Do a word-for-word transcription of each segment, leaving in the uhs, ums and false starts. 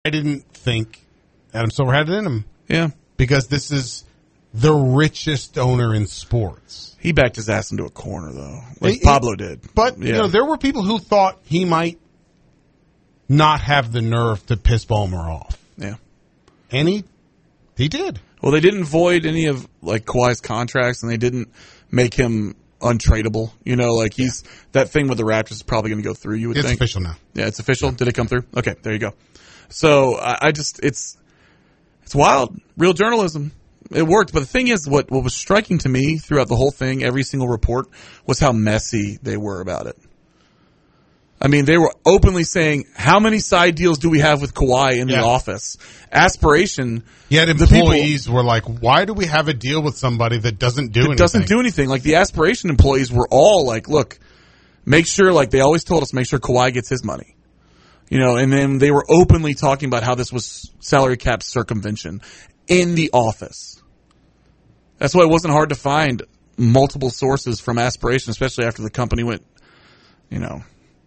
I didn't think Adam Silver had it in him. Yeah. Because this is the richest owner in sports. He backed his ass into a corner, though, like He- Pablo did. But, Yeah. you know, there were people who thought he might not have the nerve to piss Ballmer off. Yeah. And he, he did. Well, they didn't void any of like Kawhi's contracts, and they didn't make him untradeable. You know, like he's yeah. that thing with the Raptors is probably going to go through. You would it's think official now. Yeah, it's official. Did it come through? Okay, there you go. So I, I just it's it's wild, real journalism. It worked, but the thing is, what what was striking to me throughout the whole thing, every single report, was how messy they were about it. I mean, they were openly saying, how many side deals do we have with Kawhi in yeah. the office? Aspiration. Yet employees people, were like, why do we have a deal with somebody that doesn't do that anything? doesn't do anything. Like, the aspiration employees were all like, look, make sure, like they always told us, make sure Kawhi gets his money. You know, and then they were openly talking about how this was salary cap circumvention in the office. That's why it wasn't hard to find multiple sources from Aspiration, especially after the company went, you know,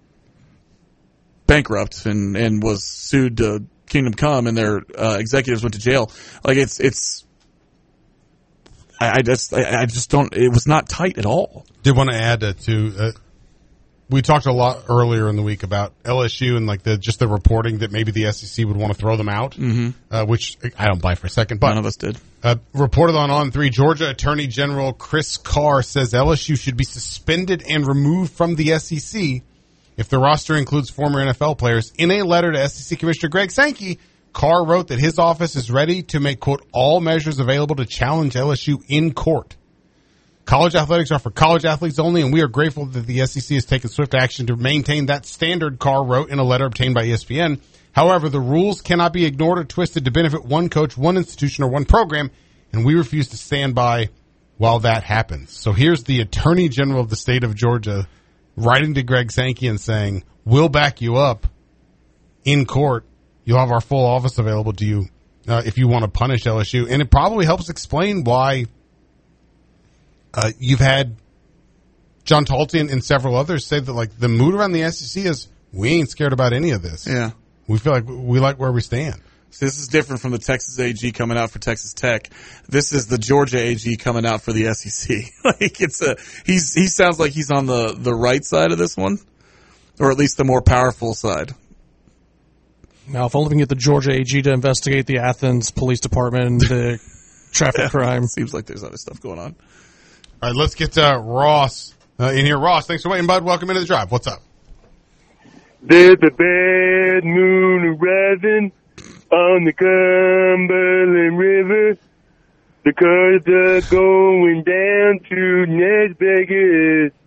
bankrupt and, and was sued to Kingdom Come, and their uh, executives went to jail. Like it's it's, I, I just I, I just don't. It was not tight at all. Did want to add uh, to. Uh, we talked a lot earlier in the week about L S U and like the just the reporting that maybe the S E C would want to throw them out, mm-hmm. uh, which I don't buy for a second. But none of us did. Uh, reported on On three, Georgia Attorney General Chris Carr says L S U should be suspended and removed from the S E C if the roster includes former N F L players. In a letter to S E C Commissioner Greg Sankey, Carr wrote that his office is ready to make, quote, all measures available to challenge L S U in court. College athletics are for college athletes only, and we are grateful that the S E C has taken swift action to maintain that standard, Carr wrote in a letter obtained by E S P N. However, the rules cannot be ignored or twisted to benefit one coach, one institution, or one program, and we refuse to stand by while that happens. So here's the Attorney General of the state of Georgia writing to Greg Sankey and saying, we'll back you up in court. You'll have our full office available to you uh, if you want to punish L S U. And it probably helps explain why uh, you've had John Talty and, and several others say that, like, the mood around the S E C is, we ain't scared about any of this. Yeah. We feel like we like where we stand. So this is different from the Texas A G coming out for Texas Tech. This is the Georgia A G coming out for the S E C. Like it's a he's he sounds like he's on the, the right side of this one, or at least the more powerful side. Now, if only we can get the Georgia A G to investigate the Athens Police Department, the traffic yeah, crime. Seems like there's other stuff going on. All right, let's get uh, Ross uh, in here. Ross, thanks for waiting, bud. Welcome into the drive. What's up? There's a bad moon rising on the Cumberland River. The cars are going down to Las Vegas.